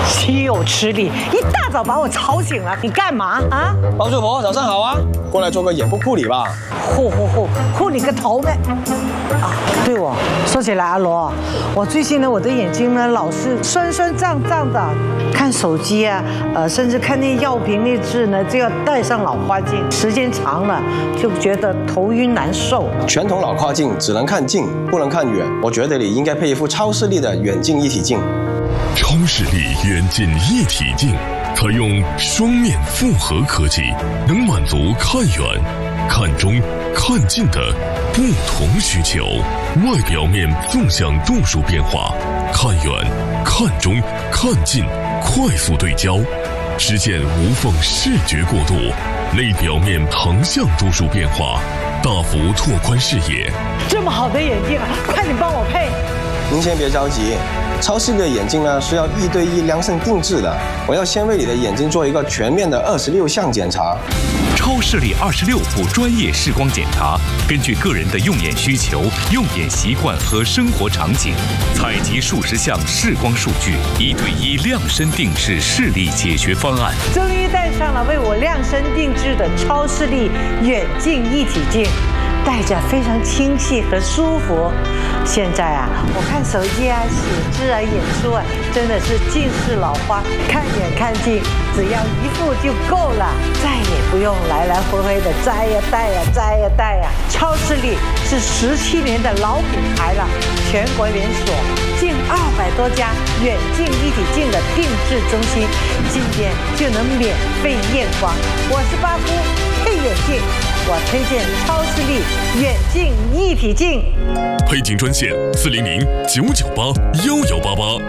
岂有此理！一大早把我吵醒了，你干嘛啊？ 帮主婆，早上好啊！过来做个眼部护理吧。 护你个头呗！啊，对哦，说起来，阿罗，我最近呢，我的眼睛呢老是酸胀的，看手机啊，甚至看那药瓶那字呢，就要戴上老花镜，时间长了就觉得头晕难受。 传统老花镜只能看近，不能看远。我觉得你应该配一副超视力的远近一体镜。 超视力远近一体镜采用双面复合科技，能满足看远、看中、看近的不同需求。外表面纵向度数变化，看远、看中、看近快速对焦，实现无缝视觉过渡。内表面横向度数变化，大幅拓宽视野。 这么好的眼镜啊，快点帮我配！ 您先别着急，超视力的眼镜呢是要1对1量身定制的。我要先为你的眼睛做一个全面的26项检查。 超视力26步专业视光检查，根据个人的用眼需求、用眼习惯和生活场景，采集数十项视光数据，1对1量身定制视力解决方案。 终于戴上了为我量身定制的超视力远近一体镜，戴着非常清晰和舒服。现在啊，我看手机啊、写字啊、演出啊，真的是近视老花，看远看近，只要一副就够了，再也不用来回的摘呀戴呀。超视力是17年的老品牌了，全国连锁近200多家远近一体镜的定制中心，进店就能免费验光。我是巴夫，配眼镜。我推荐超视力远近一体镜。 配镜专线400-998-1188。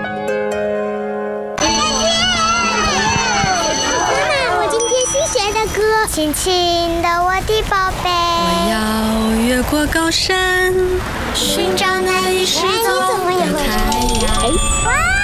妈妈，我今天新学的歌，轻轻的我的宝贝。 我要越过高山，寻找那已失踪的太阳。 哇！